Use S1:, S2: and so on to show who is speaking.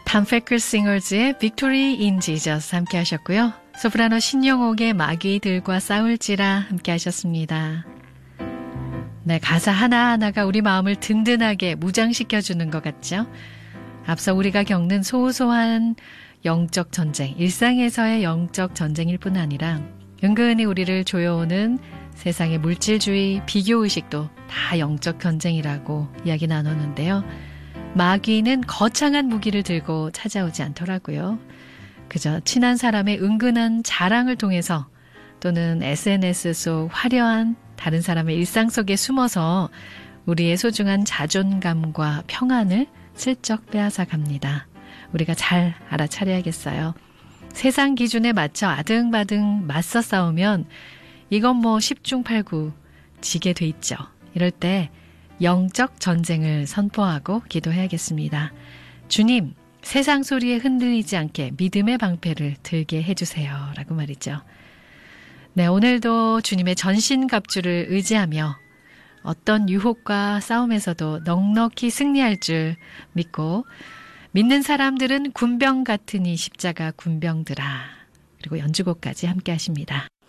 S1: 탐 페클 싱어즈의 Victory in Jesus 함께 하셨고요. 소프라노 신영옥의 마귀들과 싸울지라 함께 하셨습니다. 네, 가사 하나하나가 우리 마음을 든든하게 무장시켜주는 것 같죠? 앞서 우리가 겪는 소소한 영적 전쟁, 일상에서의 영적 전쟁일 뿐 아니라 은근히 우리를 조여오는 세상의 물질주의, 비교의식도 다 영적 전쟁이라고 이야기 나누는데요. 마귀는 거창한 무기를 들고 찾아오지 않더라고요. 그저 친한 사람의 은근한 자랑을 통해서 또는 SNS 속 화려한 다른 사람의 일상 속에 숨어서 우리의 소중한 자존감과 평안을 슬쩍 빼앗아 갑니다. 우리가 잘 알아차려야겠어요. 세상 기준에 맞춰 아등바등 맞서 싸우면 이건 뭐 10중 8구 지게 돼 있죠. 이럴 때 영적 전쟁을 선포하고 기도해야겠습니다. 주님, 세상 소리에 흔들리지 않게 믿음의 방패를 들게 해주세요. 라고 말이죠. 네, 오늘도 주님의 전신갑주를 의지하며 어떤 유혹과 싸움에서도 넉넉히 승리할 줄 믿고 믿는 사람들은 군병 같으니 십자가 군병들아. 그리고 연주곡까지 함께 하십니다.